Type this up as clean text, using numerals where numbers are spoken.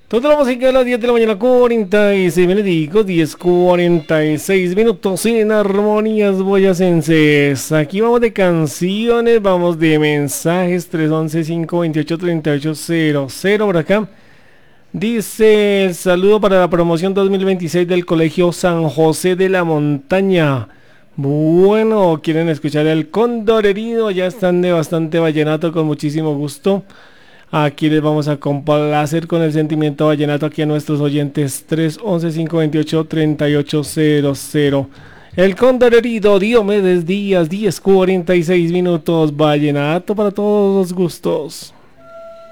Toda la música a las 10 de la mañana, 46 minutos, 10:46 minutos en Armonías Boyacenses. Aquí vamos de canciones, vamos de mensajes, 311-528-3800 por acá. Dice, el saludo para la promoción 2026 del Colegio San José de la Montaña. Bueno, quieren escuchar el Cóndor Herido, ya están de bastante vallenato, con muchísimo gusto. Aquí les vamos a complacer con el sentimiento vallenato aquí a nuestros oyentes. 311-528-3800. El Cóndor Herido, Diomedes Díaz, 10:46 minutos. Vallenato para todos los gustos.